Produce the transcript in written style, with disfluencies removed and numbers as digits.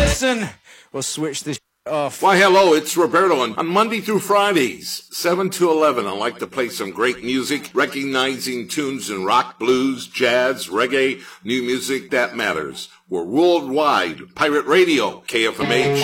listen, we'll switch this off. Why, hello, it's Roberto. On Monday through Fridays, 7 to 11, I like to play some great music, recognizing tunes in rock, blues, jazz, reggae, new music that matters. We're worldwide. Pirate Radio, KFMH.